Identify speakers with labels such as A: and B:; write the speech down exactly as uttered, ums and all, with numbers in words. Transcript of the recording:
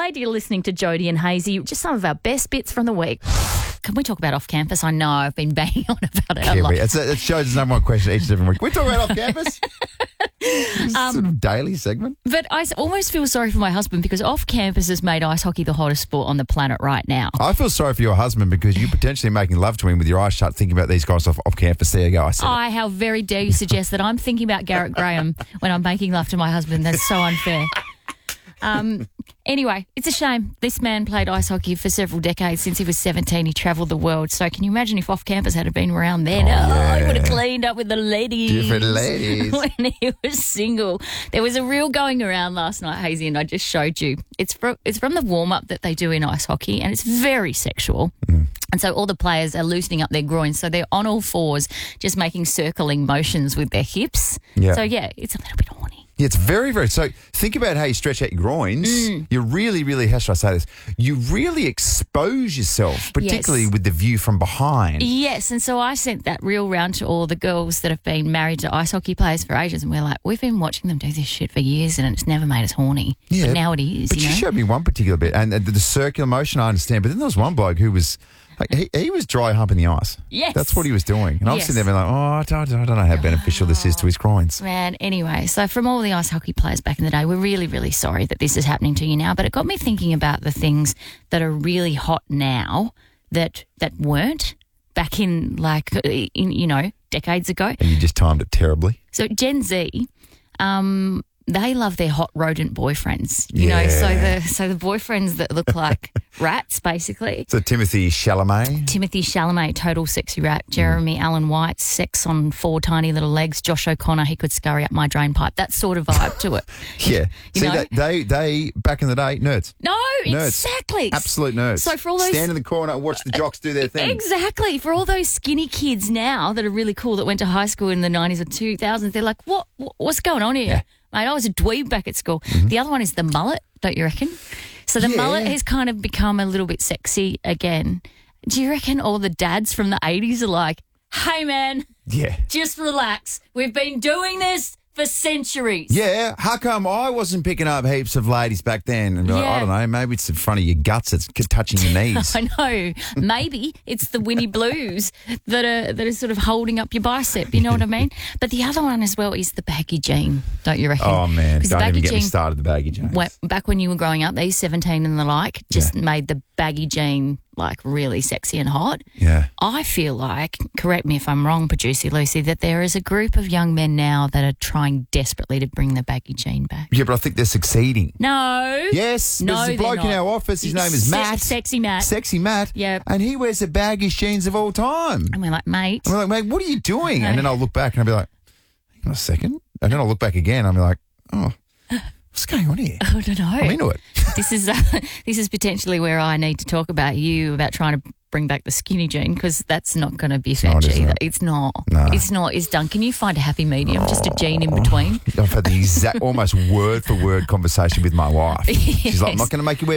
A: glad you're listening to Jody and Hazy. Just some of our best bits from the week. Can we talk about off campus? I know I've been banging on about it
B: Can
A: a lot.
B: we? It's, it's Jody's number one question each and every week. Can we talk about off campus? um, sort of daily segment.
A: But I almost feel sorry for my husband because off campus has made ice hockey the hottest sport on the planet right now.
B: I feel sorry for your husband because you're potentially making love to him with your eyes shut, thinking about these guys off, off campus. There you go. I said
A: I, how very dare you suggest that I'm thinking about Garrett Graham when I'm making love to my husband. That's so unfair. Um, anyway, it's a shame. This man played ice hockey for several decades. Since he was seventeen, he travelled the world. So can you imagine if off campus had been around then?
B: Oh,
A: Oh,
B: yeah.
A: he would have cleaned up with the ladies.
B: Different ladies.
A: When he was single. There was a reel going around last night, Hazy, and I just showed you. It's from, it's from the warm-up that they do in ice hockey, and it's very sexual. Mm. And so all the players are loosening up their groins. So they're on all fours, just making circling motions with their hips.
B: Yeah.
A: So, yeah, it's a little bit horny.
B: Yeah, it's very, very... So think about how you stretch out your groins. Mm. You really, really... How should I say this? You really expose yourself, particularly
A: yes.
B: with the view from behind.
A: Yes, and so I sent that reel round to all the girls that have been married to ice hockey players for ages, and we're like, we've been watching them do this shit for years and it's never made us horny.
B: Yeah,
A: but now it is,
B: But
A: you
B: you
A: know?
B: showed me one particular bit, and the, the circular motion, I understand, but then there was one bloke who was... Like, he, he was dry humping the ice.
A: Yes.
B: That's what he was doing. And I'm
A: yes.
B: sitting there being like, oh, I don't, I don't know how beneficial this is to his groins.
A: Man, anyway, so from all the ice hockey players back in the day, we're really, really sorry that this is happening to you now. But it got me thinking about the things that are really hot now that that weren't back in, like, in, you know, decades ago.
B: And you just timed it terribly.
A: So Gen Z, um, they love their hot rodent boyfriends. You
B: Yeah.
A: know, so the so the boyfriends that look like rats, basically.
B: So Timothy Chalamet.
A: Timothy Chalamet, total sexy rat. Jeremy mm. Allen White, sex on four tiny little legs. Josh O'Connor, he could scurry up my drain pipe. That sort of vibe to it.
B: Yeah.
A: You
B: See,
A: know?
B: they, they, they, back in the day, nerds.
A: No,
B: nerds.
A: exactly.
B: Absolute nerds.
A: So for all those...
B: Stand in the corner and watch the jocks do their thing.
A: Exactly. For all those skinny kids now that are really cool that went to high school in the nineties or two thousands, they're like, what? What's going on here?
B: Yeah.
A: Mate, I was a dweeb back at school.
B: Mm-hmm.
A: The other one is the mullet, don't you reckon? So the
B: Yeah.
A: mullet has kind of become a little bit sexy again. Do you reckon all the dads from the eighties are like, hey, man,
B: Yeah.
A: just relax. We've been doing this for centuries.
B: Yeah, how come I wasn't picking up heaps of ladies back then? And like,
A: Yeah.
B: I don't know, maybe it's in front of your guts, it's touching your knees.
A: I know. Maybe it's the Winnie Blues that are that are sort of holding up your bicep. You know what I mean? But the other one as well is the baggy jean. Don't you reckon?
B: Oh man,
A: 'Cause
B: don't
A: baggy
B: even get me
A: jean-
B: started the baggy jeans.
A: When, back when you were growing up, these seventeen and the like just made the baggy jean like really sexy and hot.
B: Yeah.
A: I feel like, correct me if I'm wrong, producer Lucy, that there is a group of young men now that are trying desperately to bring the baggy jean back.
B: Yeah, but I think they're succeeding.
A: No.
B: Yes,
A: No,
B: there's a
A: they're
B: bloke in
A: not.
B: our office, his name is
A: Se-
B: Matt.
A: Sexy Matt.
B: Sexy Matt.
A: Yep.
B: And he wears the baggiest jeans of all time.
A: And we're like, mate.
B: And we're like, mate, what are you doing? And then I'll look back and I'll be like, hang on a second. And then I'll look back again and I'll be like, oh, what's going on here?
A: I don't know.
B: I'm into it.
A: This is uh, this is potentially where I need to talk about you about trying to bring back the skinny jean because that's not going to be fetch
B: not, is
A: either.
B: it?
A: It's not.
B: No.
A: It's not. It's done. Can you find a happy medium? Just a jean in between.
B: I've had the exact, almost word for word conversation with my wife. She's like, I'm not going to make you wear